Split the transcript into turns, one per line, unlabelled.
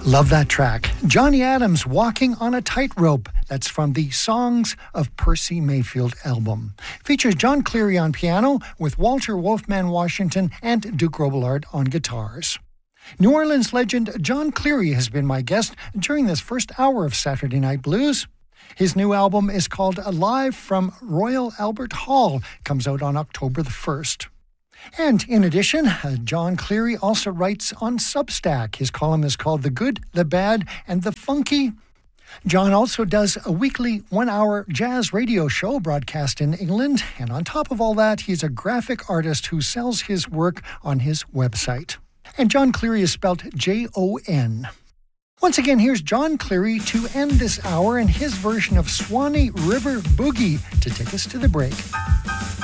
Love that track. Johnny Adams, Walking on a Tightrope. That's from the Songs of Percy Mayfield album. Features John Cleary on piano with Walter Wolfman Washington and Duke Robillard on guitars. New Orleans legend John Cleary has been my guest during this first hour of Saturday Night Blues. His new album is called Live from Royal Albert Hall. Comes out on October the 1st. And in addition, John Cleary also writes on Substack. His column is called The Good, the Bad, and the Funky. John also does a weekly 1-hour jazz radio show broadcast in England. And on top of all that, he's a graphic artist who sells his work on his website. And John Cleary is spelled Jon. Once again, here's John Cleary to end this hour and his version of Swanee River Boogie to take us to the break.